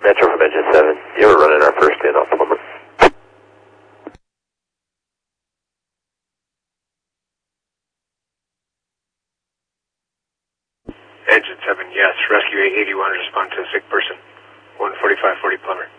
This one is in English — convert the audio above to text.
Metro from Engine 7. You were running our first in on Plumber. Engine 7, yes. Rescue 881, respond to a sick person. 14540 Plumber.